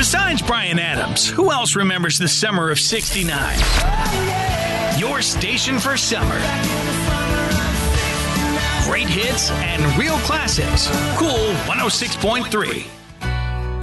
Besides Bryan Adams, who else remembers the summer of '69? Your station for summer. Great hits and real classics. Cool 106.3.